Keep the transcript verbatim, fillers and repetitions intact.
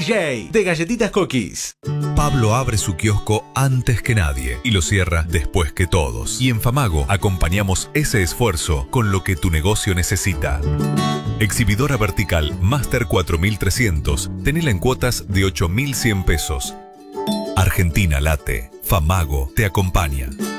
J de Galletitas Cookies. Pablo abre su kiosco antes que nadie y lo cierra después que todos. Y en Famago acompañamos ese esfuerzo con lo que tu negocio necesita. Exhibidora vertical Master cuatro mil trescientos. Tenela en cuotas de ocho mil cien pesos. Argentina Late. Famago te acompaña.